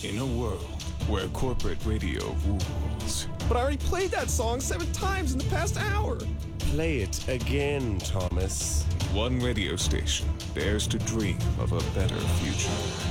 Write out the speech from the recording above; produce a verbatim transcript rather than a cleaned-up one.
In a world where corporate radio rules. But I already played that song seven times in the past hour. Play it again, Thomas. One radio station dares to dream of a better future.